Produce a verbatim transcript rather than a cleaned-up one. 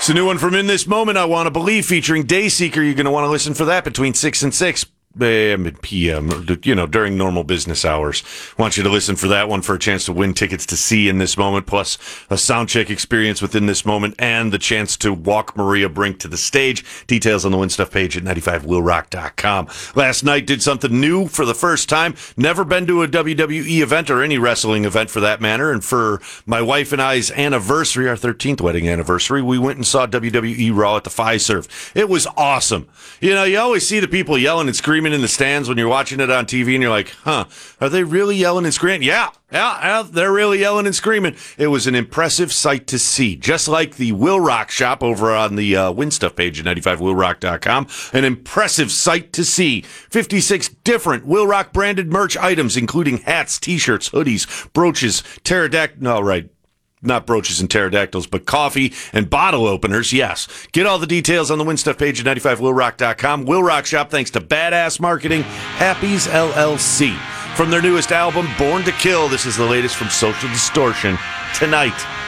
It's a new one from In This Moment, I Want to Believe, featuring Dayseeker. You're going to want to listen for that between six and six a.m. and p m, you know, during normal business hours. Want you to listen for that one for a chance to win tickets to see In This Moment, plus a sound check experience within This Moment, and the chance to walk Maria Brink to the stage. Details on the Win Stuff page at ninety-five will rock dot com. Last night did something new for the first time. Never been to a W W E event or any wrestling event for that matter. And for my wife and I's anniversary, our thirteenth wedding anniversary, we went and saw W W E Raw at the Fiserv. It was awesome. You know, you always see the people yelling and screaming in the stands when you're watching it on T V, and you're like, huh, are they really yelling and screaming? Yeah, yeah, yeah, they're really yelling and screaming. It was an impressive sight to see, just like the Will Rock shop over on the uh, Win Stuff page at ninety-five will rock dot com. An impressive sight to see. fifty-six different Will Rock branded merch items, including hats, t-shirts, hoodies, brooches, pterodactyl, no, right. Not brooches and pterodactyls, but coffee and bottle openers, yes. Get all the details on the Win Stuff page at ninety-five will rock dot com. Will Rock Shop, thanks to Badass Marketing, Happy's L L C. From their newest album, Born to Kill, this is the latest from Social Distortion, Tonight.